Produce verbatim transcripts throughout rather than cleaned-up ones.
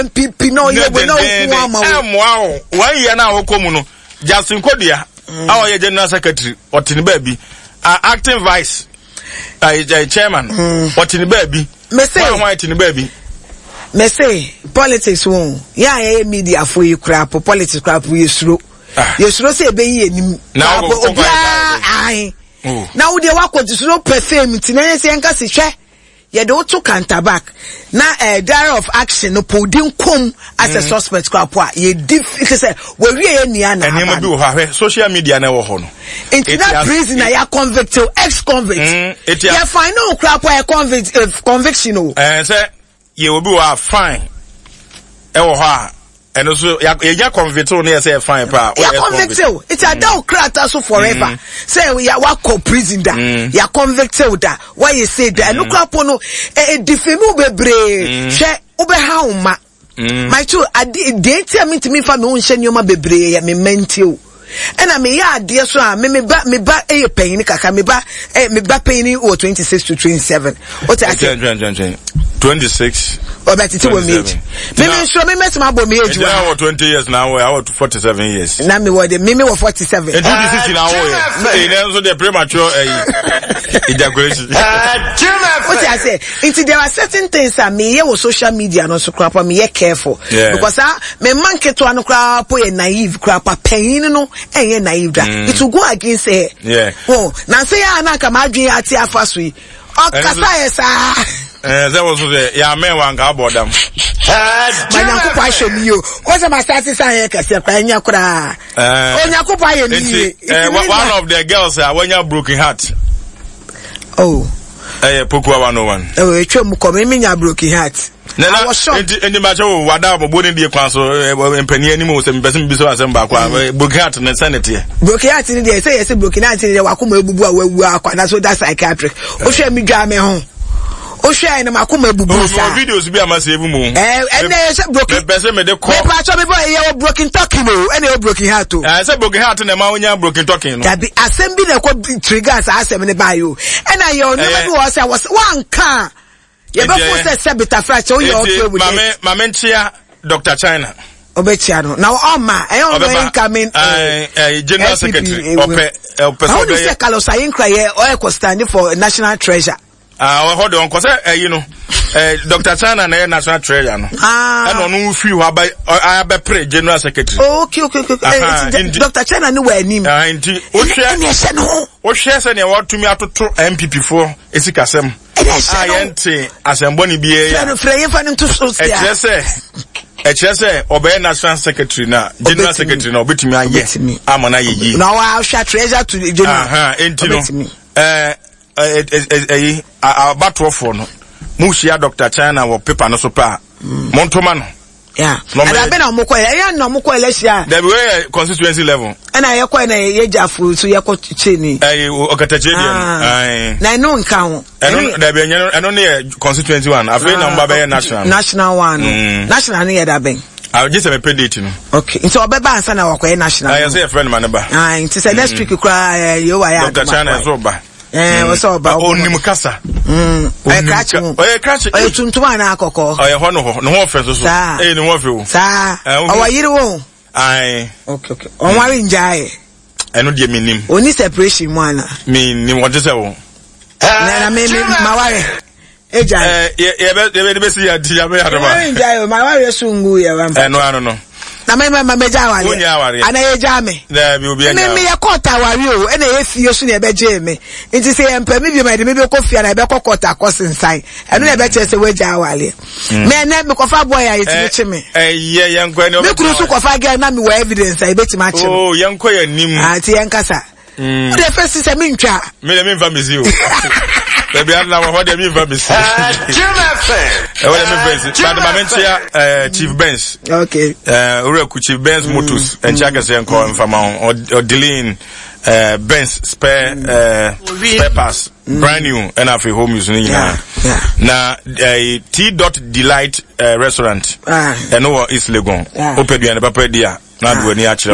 pipi no ye we no ko ama wo em wow one year na wo komu no Justin Kodua our general secretary otini baby acting vice uh, chairman otini baby me say why otini baby me say politics won ya ya media for you crap politics crap we suro yesuro say be yi enim na obia ai na wo de wakoti suro perfume tinanye se enka se hwe ye de to counter back na eh diary of action no podin kom as a suspect crap a ye diff say we wie ye nia na eni ma bi wo ha social media na wo ho no into that prisoner ya convict ex convict ye fine no crap a convict conviction no eh say ye obi wa fine e wo ha and also ya ya convict no say fine pa ya convict it's a down crata so forever say we ya wa co prison da ya convict da why you say that no crap no e defame bebre hwe obe ha uma my two dey tell me to me fa me unhye nyoma bebre ya me menti o ena me ya ade so a me me ba me ba e penyin kaka me ba e me ba penyin o twenty-six to twenty-seven o ta say twenty-six o bet it will meet me me sure me met my bo me age wa twenty years now I want forty-seven years na me wo de me me wo forty-seven and twenty-six now we then so the premature ejaculation what I say into there are certain things that me here with social media no so crap me careful because ah me man keto an crap po naive crap penyin no enye naive da it will go against eh yeah oh na say ya na ka ma dwen ati afaso yi o kasa esa eh that was the ya men wan ka bodam manyakupa show me yo o se ma start say ya kase kwa nya kura eh onyakupa ye ni eh one of the girls uh, when you broken heart oh eh Pokua one oh one oh etwem ko me nya broken heart I was shocked. In the matter of what I was born in the council, and Penny animals and Besson Biso Assemble, Bughat and Sanity. Broken heart in the say, yes, broken heart in the Wakuma Bubu, where we are, that's what that's psychiatric. Oh, share me, Jammy home. Oh, share in the Makuma Bubu. Videos be a massive moon. And there's a broken person made a call. You're broken talking, and you're broken heart too. I said broken heart in the mountain, broken talking. That be assembly that triggers us and by you. And I know was I was one car. You be force sabita fracture you okay with mama mama ntia Doctor China obechiano now oma e on incoming eh general secretary ope ope so dey say Carlos Ayinkra here o e stand for national treasure ah hold on cause eh you know eh Doctor China na national treasure no ah e no no free wa ba aba pre general secretary okay okay okay Doctor China no wa nim ah nti o hwe no o hwe se ne wa tumi atoto M P P for esikasem ah yente asemboni biye ya freye fa nto so sia e chese e chese obey national secretary na general secretary na obetumi aye amana yeyi na wa hwa treasure to general aha enti no eh eh abatwo for no mushia Doctor China wo paper no so pa montoma no yeah and I been on moko ya no moko election the way constituency level and I yakwa na ye jafu so yakwa cheni eh okatache dia na no nka ho eno da be nyano eno ne constituency one afi na mba be national national one national ne da ben I just have a pedate no okay so obeba ansa na wakwa national I say a friend man ba ah it say next week kwa yo wa ya Doctor China so ba eh what's up ba onim kasa mm eh crash eh crash eh tuntuma na akoko eh ho no ho no ho fe so so eh ni ho fe o sa awayire wo ai okay okay on wa njae eno de minim oni separation mu ana minim what say wo na na me maware eja eh ye be be si ya di ya me ya do ba njae maware sungu ya ba eh no ano no na me me meja ware ana ye ja me na bi obi anya me me ye kota ware o e na ye fie so na e be je me nti se empa me bi me de me be kofia na e be kokota kosensan eno na e be che se we ja ware me na me kofa boy ya yeti che me eh ye ye nkwa no me kuru so kofa ga na me wa evidence ai beti ma che oh ye nkwa ya nim ah ti ye nkasa o de first se me ntwa me le me mfa mezi o Baby, I'm not what they mean for me. Jim F M. What they mean for me. But my mention, Chief Benz. Okay. Uh, Ure Chief Benz Motors and Chagas and call him from or or dealing uh Benz spare uh spare parts brand new and I feel home using yeah. Now uh T dot Delight uh, restaurant. Ah. And no is Legon. Open the papa dia. Now do any actually.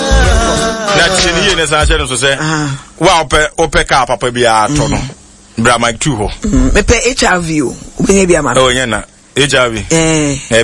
Na chini ye na so say. Wa ope ope car papa bia to no. Bra Mike two ho. Me pe H I V o. Obenye bia ma. Oh nya na H I V. Eh.